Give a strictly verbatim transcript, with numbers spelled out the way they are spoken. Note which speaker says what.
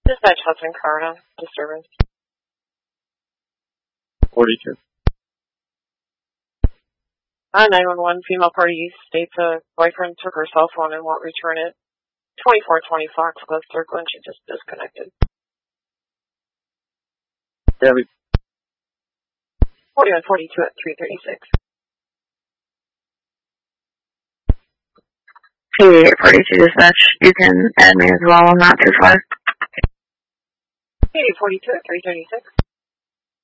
Speaker 1: Dispatch Hudson Carter, disturbance.
Speaker 2: forty-two.
Speaker 1: Uh, nine one one, female party states a boyfriend took her cell phone and won't return it. twenty-four twenty Fox Glove Circle and she just disconnected.
Speaker 2: Debbie.
Speaker 1: forty-one forty-two at three thirty-six.
Speaker 3: eighty-eight forty-two dispatch. You can add me as well. I'm not too far.
Speaker 1: eighty-eight forty-two at three thirty-six.